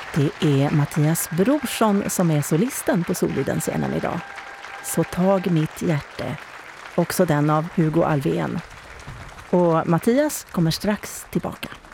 Det är Mattias Brorsson som är solisten på Soliden-scenen idag. Så tag mitt hjärte, också den av Hugo Alvén. Och Mattias kommer strax tillbaka.